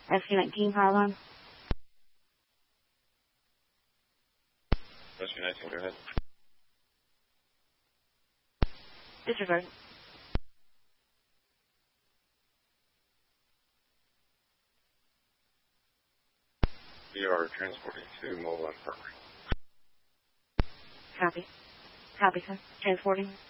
SQ-19, power line. SQ-19, go ahead. Disregard. We are transporting to Mobile Park. Copy. Copy, sir. Transporting.